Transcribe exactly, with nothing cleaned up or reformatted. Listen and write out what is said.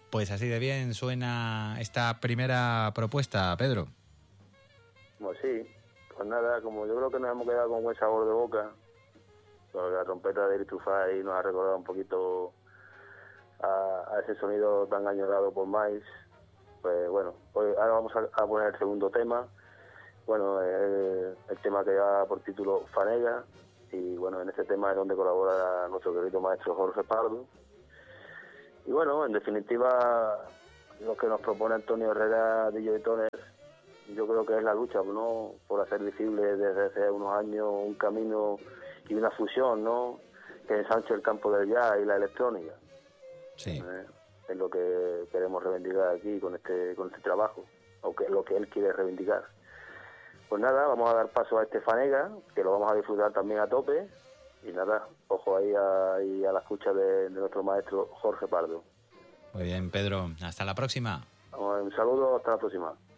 Pues así de bien suena esta primera propuesta, Pedro. Pues sí, pues nada, como yo creo que nos hemos quedado con buen sabor de boca, porque la trompeta de Eritufay nos ha recordado un poquito a, a ese sonido tan añorado por Mais. Pues bueno, pues ahora vamos a, a poner el segundo tema. Bueno, el, el tema que lleva por título Fanega, y bueno, en ese tema es donde colabora nuestro querido maestro Jorge Pardo. Y bueno, en definitiva, lo que nos propone Antonio Herrera D J Toner, yo creo que es la lucha, ¿no?, por hacer visible desde hace unos años un camino y una fusión, ¿no?, que ensanche el campo del jazz y la electrónica. Sí. Eh, es lo que queremos reivindicar aquí con este con este trabajo, o que lo que él quiere reivindicar. Pues nada, vamos a dar paso a este Fanega, que lo vamos a disfrutar también a tope. Y nada, ojo ahí a, ahí a la escucha de, de nuestro maestro Jorge Pardo. Muy bien, Pedro. Hasta la próxima. Un saludo, hasta la próxima.